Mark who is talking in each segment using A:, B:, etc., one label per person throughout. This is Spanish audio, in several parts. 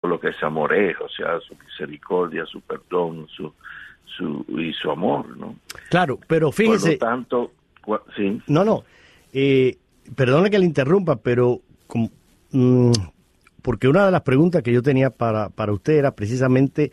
A: lo que ese amor es, o sea, su misericordia, su perdón, su amor, ¿no?
B: Claro, pero fíjese...
A: Por lo tanto, sí.
B: No, perdone que le interrumpa, pero porque una de las preguntas que yo tenía para usted era precisamente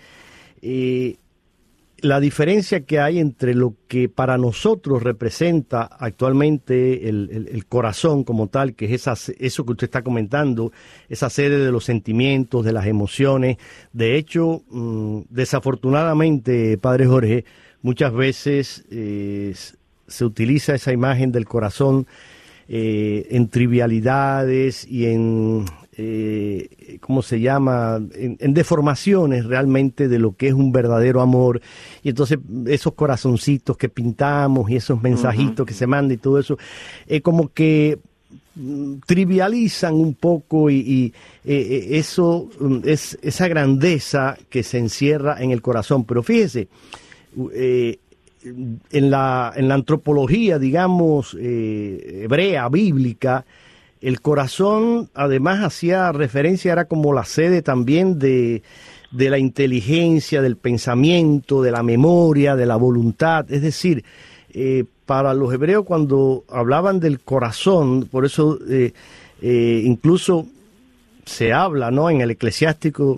B: la diferencia que hay entre lo que para nosotros representa actualmente el corazón como tal, que es eso que usted está comentando, esa sede de los sentimientos, de las emociones. De hecho, desafortunadamente, Padre Jorge, muchas veces se utiliza esa imagen del corazón en trivialidades y en, ¿cómo se llama?, en deformaciones realmente de lo que es un verdadero amor. Y entonces esos corazoncitos que pintamos y esos mensajitos que se mandan y todo eso, como que trivializan un poco y eso es esa grandeza que se encierra en el corazón. Pero fíjese, en la antropología, digamos, hebrea, bíblica, el corazón además hacía referencia, era como la sede también de la inteligencia, del pensamiento, de la memoria, de la voluntad. Es decir, para los hebreos cuando hablaban del corazón, por eso incluso se habla, ¿no?, en el Eclesiástico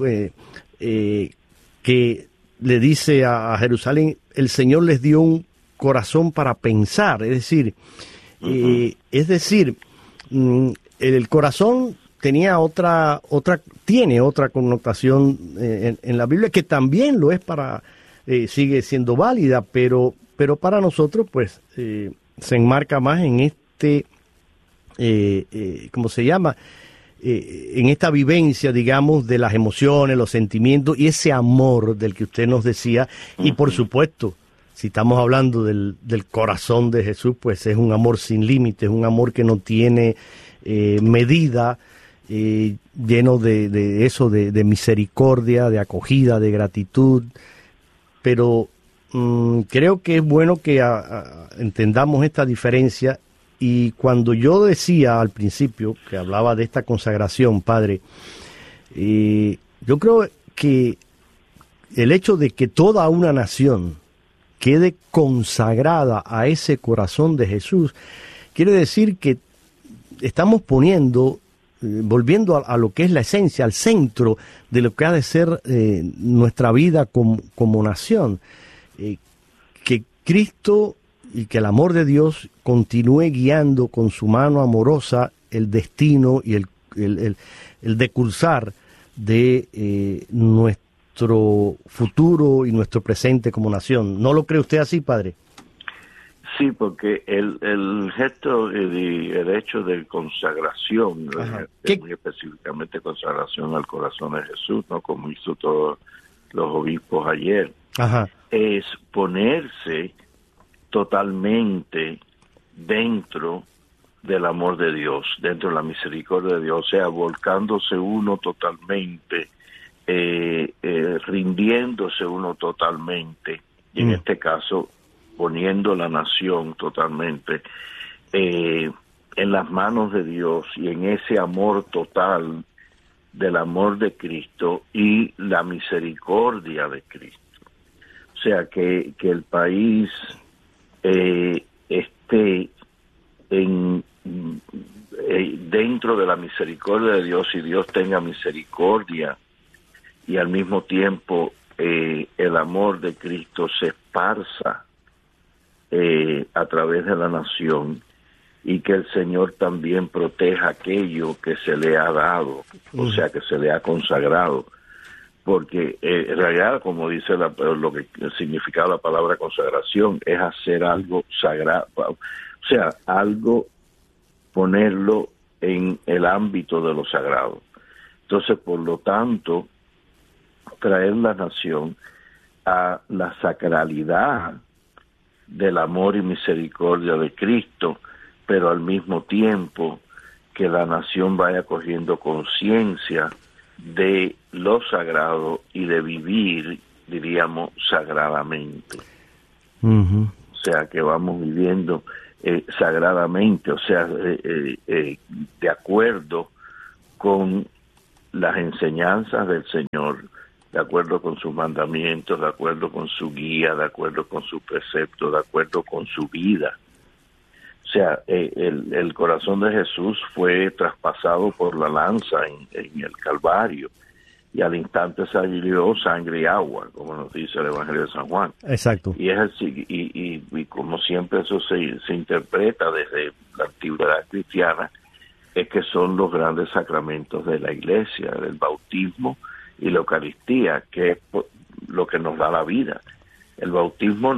B: que le dice a Jerusalén, el Señor les dio un corazón para pensar. Es decir, el corazón tiene otra connotación en la Biblia, que también lo es sigue siendo válida, pero para nosotros pues se enmarca más en ¿cómo se llama?, en esta vivencia, digamos, de las emociones, los sentimientos y ese amor del que usted nos decía. Y por supuesto, si estamos hablando del corazón de Jesús, pues es un amor sin límites, un amor que no tiene medida, lleno de eso, de misericordia, de acogida, de gratitud. Pero creo que es bueno que entendamos esta diferencia. Y cuando yo decía al principio, que hablaba de esta consagración, Padre, yo creo que el hecho de que toda una nación quede consagrada a ese corazón de Jesús, quiere decir que estamos poniendo, volviendo a lo que es la esencia, al centro de lo que ha de ser nuestra vida como nación, que Cristo y que el amor de Dios continúe guiando con su mano amorosa el destino y el decursar de nuestro futuro y nuestro presente como nación. ¿No lo cree usted así, Padre?
A: Sí, porque el gesto y el hecho de consagración, muy específicamente consagración al corazón de Jesús, ¿no?, como hizo todos los obispos ayer, es ponerse totalmente dentro del amor de Dios, dentro de la misericordia de Dios, o sea, volcándose uno totalmente, rindiéndose uno totalmente, y en este caso poniendo la nación totalmente en las manos de Dios y en ese amor total del amor de Cristo y la misericordia de Cristo. O sea, que el país esté dentro de la misericordia de Dios y Dios tenga misericordia y al mismo tiempo el amor de Cristo se esparza a través de la nación y que el Señor también proteja aquello que se le ha dado, o sea, que se le ha consagrado. Porque en realidad, como dice lo que significa la palabra consagración, es hacer algo sagrado, o sea, algo, ponerlo en el ámbito de lo sagrado. Entonces, por lo tanto, traer la nación a la sacralidad del amor y misericordia de Cristo, pero al mismo tiempo que la nación vaya cogiendo conciencia de lo sagrado y de vivir, diríamos, sagradamente. O sea, que vamos viviendo sagradamente, o sea, de acuerdo con las enseñanzas del Señor, de acuerdo con sus mandamientos, de acuerdo con su guía, de acuerdo con su precepto, de acuerdo con su vida. O sea, el corazón de Jesús fue traspasado por la lanza en el Calvario, y al instante salió sangre y agua, como nos dice el Evangelio de San Juan.
B: Exacto.
A: Y es así, y como siempre eso se interpreta desde la antigüedad cristiana, es que son los grandes sacramentos de la Iglesia, el bautismo y la Eucaristía, que es lo que nos da la vida. El bautismo,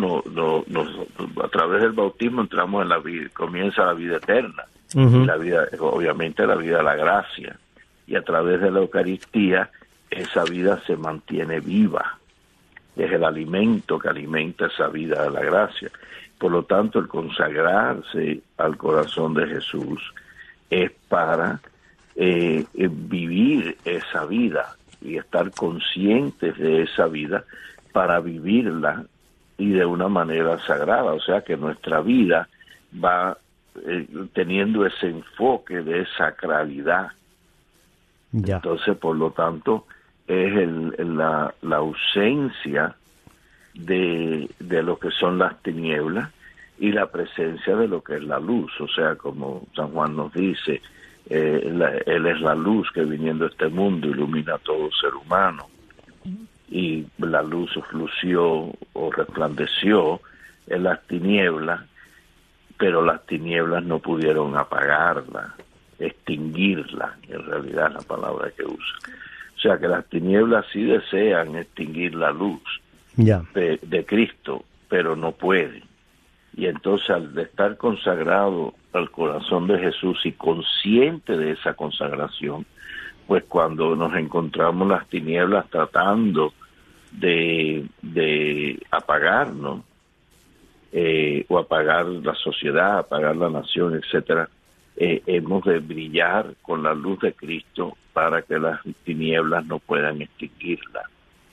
A: a través del bautismo entramos en la vida, comienza la vida eterna, y la vida, obviamente la vida de la gracia, y a través de la Eucaristía esa vida se mantiene viva, es el alimento que alimenta esa vida de la gracia. Por lo tanto, el consagrarse al corazón de Jesús es para vivir esa vida y estar conscientes de esa vida para vivirla y de una manera sagrada. O sea que nuestra vida va teniendo ese enfoque de sacralidad. Ya. Entonces, por lo tanto, es la ausencia de lo que son las tinieblas y la presencia de lo que es la luz. O sea, como San Juan nos dice, Él es la luz que viniendo a este mundo ilumina a todo ser humano. Y la luz lució o resplandeció en las tinieblas, pero las tinieblas no pudieron apagarla, extinguirla, en realidad es la palabra que usa. O sea que las tinieblas sí desean extinguir la luz de Cristo, pero no pueden. Y entonces, al estar consagrado al corazón de Jesús y consciente de esa consagración, pues cuando nos encontramos las tinieblas tratando de apagarnos, o apagar la sociedad, apagar la nación, etcétera, hemos de brillar con la luz de Cristo para que las tinieblas no puedan extinguirla.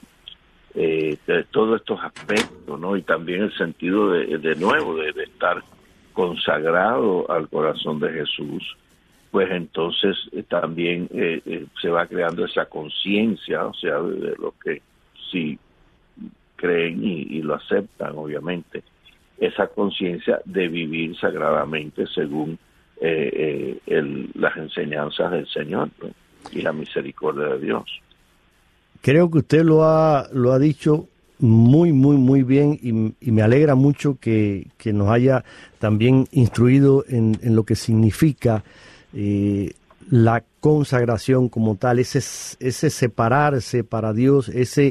A: De todos estos aspectos, ¿no? Y también el sentido de estar consagrado al corazón de Jesús, pues entonces también se va creando esa conciencia, o sea, de lo que sí creen y lo aceptan, obviamente, esa conciencia de vivir sagradamente según las enseñanzas del Señor, ¿no? Y la misericordia de Dios.
B: Creo que usted lo ha dicho muy, muy, muy bien, y me alegra mucho que nos haya también instruido en lo que significa la consagración como tal, ese separarse para Dios, ese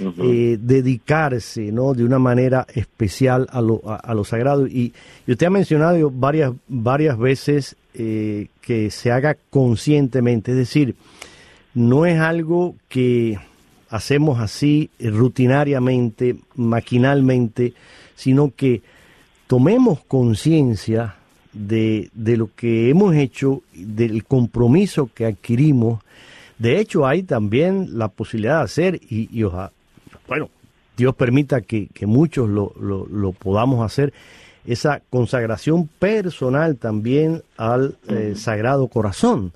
B: dedicarse, ¿no?, de una manera especial a lo sagrado. Y usted ha mencionado varias veces que se haga conscientemente, es decir, no es algo que hacemos así rutinariamente, maquinalmente, sino que tomemos conciencia de lo que hemos hecho, del compromiso que adquirimos. De hecho, hay también la posibilidad de hacer, y ojalá, bueno, Dios permita que muchos lo podamos hacer, esa consagración personal también al Sagrado Corazón,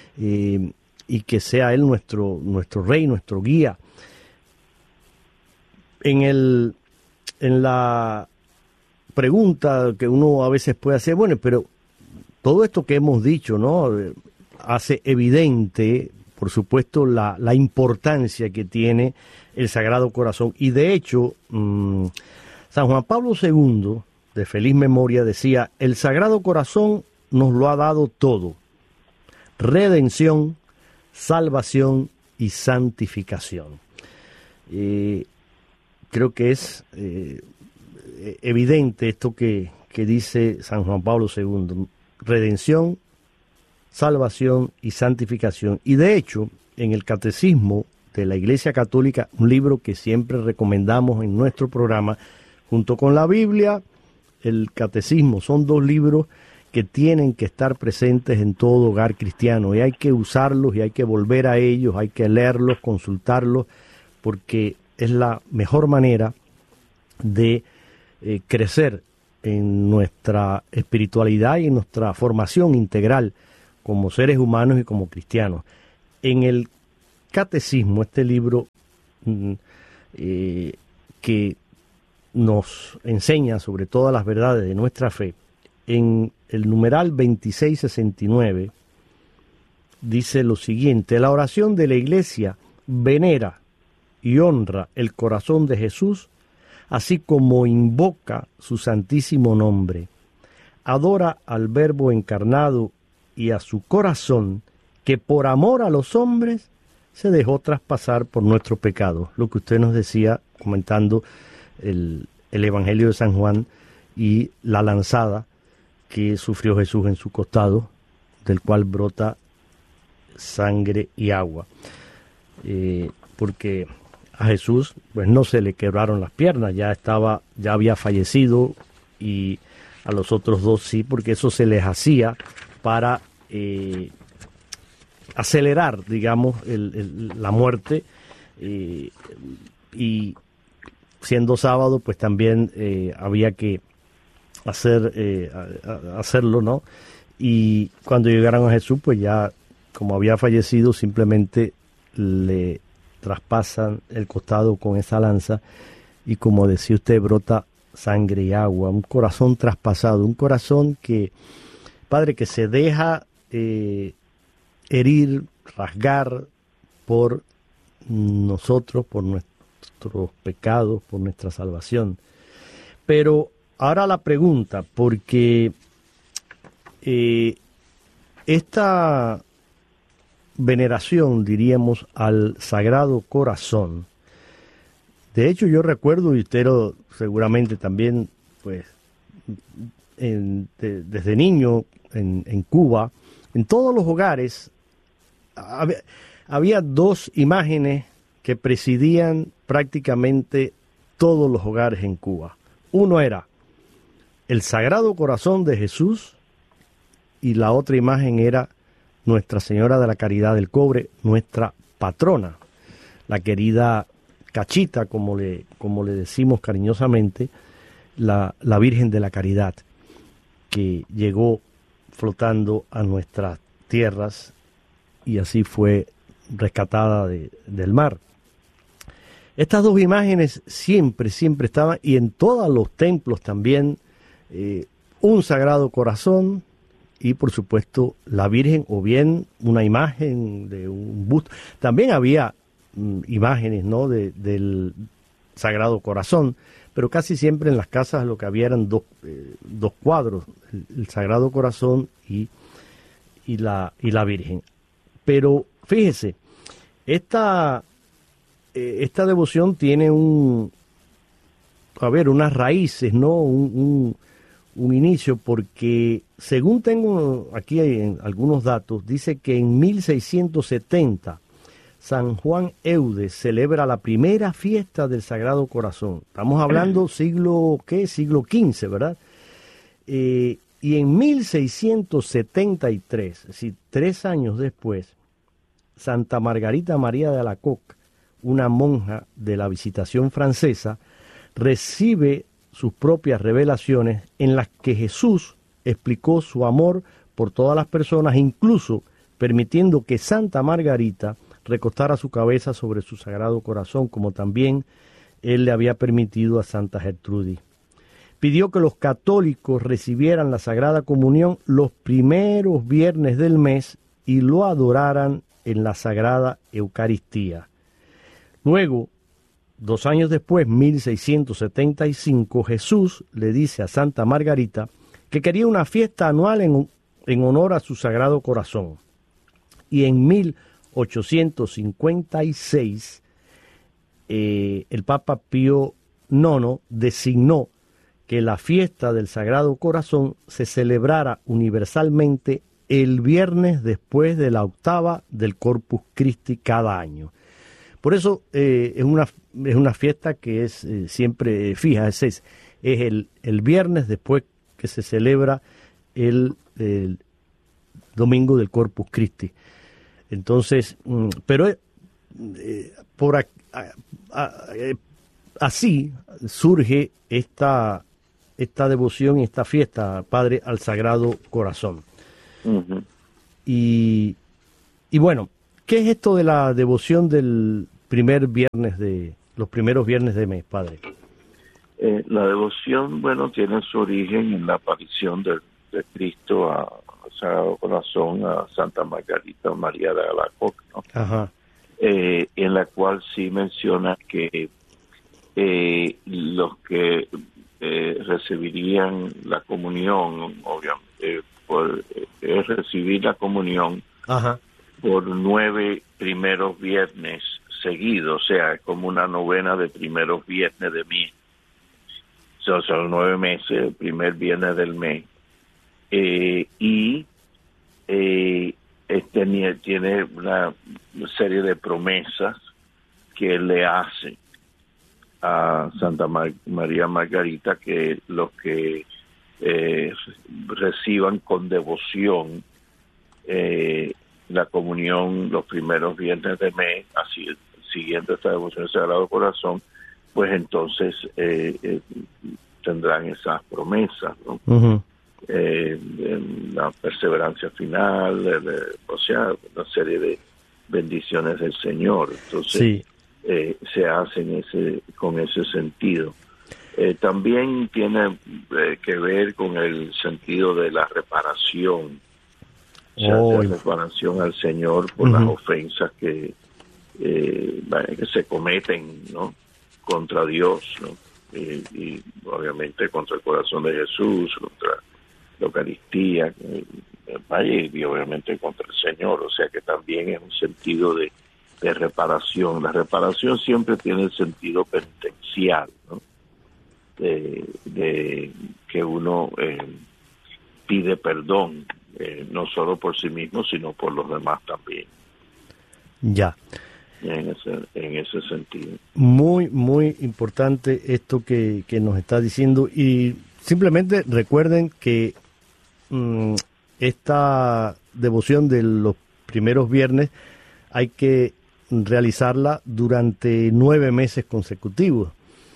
B: y que sea Él nuestro Rey, nuestro guía. En la pregunta que uno a veces puede hacer, bueno, pero todo esto que hemos dicho, ¿no?, hace evidente, por supuesto, la importancia que tiene el Sagrado Corazón. Y de hecho, San Juan Pablo II, de feliz memoria, decía: el Sagrado Corazón nos lo ha dado todo: redención, salvación y santificación. Creo que es evidente esto que dice San Juan Pablo II: redención, salvación y santificación. Y de hecho, en el Catecismo de la Iglesia Católica, un libro que siempre recomendamos en nuestro programa, junto con la Biblia, el Catecismo, son dos libros que tienen que estar presentes en todo hogar cristiano, y hay que usarlos y hay que volver a ellos, hay que leerlos, consultarlos, porque es la mejor manera de crecer en nuestra espiritualidad y en nuestra formación integral como seres humanos y como cristianos. En el Catecismo, este libro que nos enseña sobre todas las verdades de nuestra fe, en el numeral 2669, dice lo siguiente: la oración de la Iglesia venera y honra el corazón de Jesús, así como invoca su santísimo nombre. Adora al Verbo encarnado y a su corazón, que por amor a los hombres se dejó traspasar por nuestros pecados. Lo que usted nos decía comentando el Evangelio de San Juan y la lanzada que sufrió Jesús en su costado, del cual brota sangre y agua. Porque a Jesús pues no se le quebraron las piernas, ya había fallecido, y a los otros dos sí, porque eso se les hacía para acelerar, digamos, la muerte, y siendo sábado, pues también había que hacerlo, ¿no? Y cuando llegaron a Jesús, pues ya, como había fallecido, simplemente le traspasan el costado con esa lanza, y como decía usted, brota sangre y agua, un corazón traspasado, un corazón que, Padre, que se deja herir, rasgar por nosotros, por nuestros pecados, por nuestra salvación. Pero ahora la pregunta, porque esta veneración, diríamos, al Sagrado Corazón, de hecho yo recuerdo, y usted seguramente también, pues, desde niño en Cuba, en todos los hogares había dos imágenes que presidían prácticamente todos los hogares en Cuba. Uno era el Sagrado Corazón de Jesús, y la otra imagen era Nuestra Señora de la Caridad del Cobre, nuestra patrona, la querida Cachita, como le decimos cariñosamente, la Virgen de la Caridad, que llegó flotando a nuestras tierras y así fue rescatada del mar. Estas dos imágenes siempre estaban, y en todos los templos también, un Sagrado Corazón y por supuesto la Virgen, o bien una imagen de un busto. También había imágenes, ¿no?, del Sagrado Corazón, pero casi siempre en las casas lo que había eran dos cuadros, el Sagrado Corazón y la Virgen. Pero fíjese, esta devoción tiene unas raíces, ¿no?, un inicio, porque según tengo aquí en algunos datos, dice que en 1670 San Juan Eudes celebra la primera fiesta del Sagrado Corazón. Estamos hablando siglo XV, ¿verdad? Y en 1673, es decir, 3 años después, Santa Margarita María de Alacoque, una monja de la Visitación francesa, recibe sus propias revelaciones en las que Jesús explicó su amor por todas las personas, incluso permitiendo que Santa Margarita recostara su cabeza sobre su Sagrado Corazón, como también él le había permitido a Santa Gertrudis. Pidió que los católicos recibieran la Sagrada Comunión los primeros viernes del mes y lo adoraran en la Sagrada Eucaristía. Luego, 2 años después, 1675, Jesús le dice a Santa Margarita que quería una fiesta anual en honor a su Sagrado Corazón. Y en 1856, el Papa Pío IX designó que la fiesta del Sagrado Corazón se celebrara universalmente el viernes después de la octava del Corpus Christi cada año. Por eso es una fiesta que es siempre fija, es el viernes después que se celebra el domingo del Corpus Christi. Entonces, pero así surge esta devoción y esta fiesta, Padre, al Sagrado Corazón.
A: Uh-huh.
B: Y bueno, ¿Qué es esto de la devoción del los primeros viernes de mes, padre?
A: La devoción, bueno, tiene su origen en la aparición de Cristo al Sagrado Corazón, a Santa Margarita María de Alacoque, ¿no?
B: Ajá.
A: En la cual sí menciona que los que recibirían la comunión, obviamente, es recibir la comunión. Ajá. Por 9 primeros viernes seguidos, o sea, como una novena de primeros viernes de mes. Son 9 meses, el primer viernes del mes. Tiene una serie de promesas que le hace a Santa María Margarita, que los que reciban con devoción la comunión los primeros viernes de mes, así siguiendo esta devoción al Sagrado Corazón, pues entonces tendrán esas promesas, ¿no? Uh-huh. La perseverancia final, o sea, una serie de bendiciones del Señor. Entonces sí. Se hacen con ese sentido. También tiene que ver con el sentido de la reparación, o sea, de reparación al Señor por las ofensas que se cometen, ¿no?, contra Dios, ¿no? Y obviamente contra el corazón de Jesús, contra la Eucaristía, y obviamente contra el Señor. O sea que también es un sentido de reparación. La reparación siempre tiene el sentido penitencial, ¿no?, de que uno pide perdón, no solo por sí mismo, sino por los demás también.
B: Ya.
A: En ese sentido.
B: Muy, muy importante esto que nos está diciendo, y simplemente recuerden que esta devoción de los primeros viernes hay que realizarla durante 9 meses consecutivos,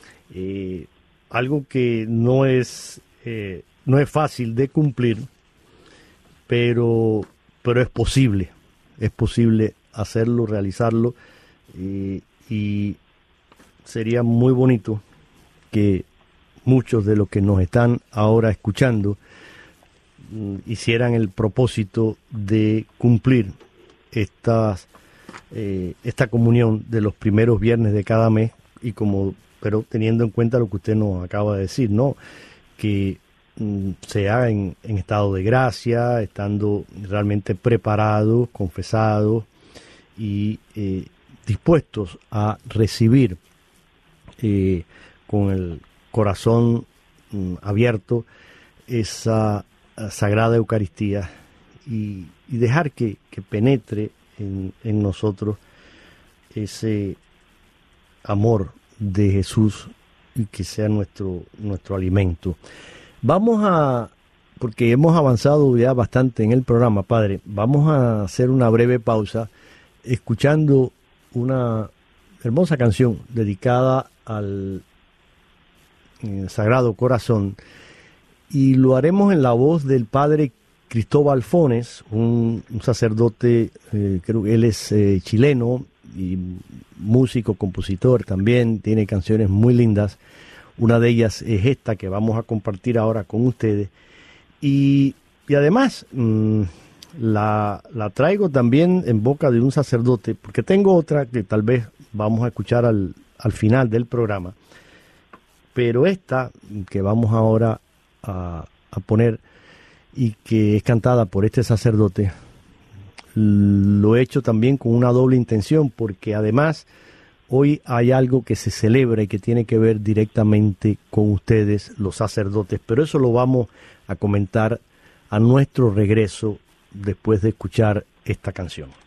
B: algo que no es fácil de cumplir, pero es posible hacerlo, realizarlo, y sería muy bonito que muchos de los que nos están ahora escuchando hicieran el propósito de cumplir esta comunión de los primeros viernes de cada mes, pero teniendo en cuenta lo que usted nos acaba de decir, ¿no?, que se haga en estado de gracia, estando realmente preparados, confesados y dispuestos a recibir con el corazón abierto esa sagrada Eucaristía, y dejar que penetre en nosotros ese amor de Jesús y que sea nuestro alimento. Porque hemos avanzado ya bastante en el programa, padre, vamos a hacer una breve pausa escuchando una hermosa canción dedicada al Sagrado Corazón, y lo haremos en la voz del padre Cristóbal Fones, un sacerdote, creo que él es chileno y músico, compositor también, tiene canciones muy lindas. Una de ellas es esta que vamos a compartir ahora con ustedes, y además la traigo también en boca de un sacerdote, porque tengo otra que tal vez vamos a escuchar al final del programa, pero esta que vamos ahora a poner y que es cantada por este sacerdote, lo he hecho también con una doble intención, porque además hoy hay algo que se celebra y que tiene que ver directamente con ustedes, los sacerdotes, pero eso lo vamos a comentar a nuestro regreso después de escuchar esta canción.